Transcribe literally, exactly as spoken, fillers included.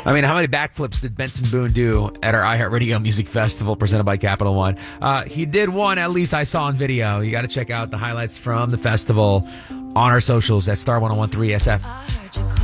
I mean, how many backflips did Benson Boone do at our iHeartRadio Music Festival presented by Capital One? Uh, he did one, at least I saw on video. You got to check out the highlights from the festival on our socials at Star ten thirteen S F.